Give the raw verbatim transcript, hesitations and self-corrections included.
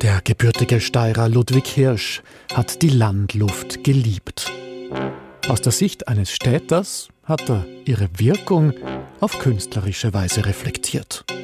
Der gebürtige Steirer Ludwig Hirsch hat die Landluft geliebt. Aus der Sicht eines Städters hat er ihre Wirkung auf künstlerische Weise reflektiert.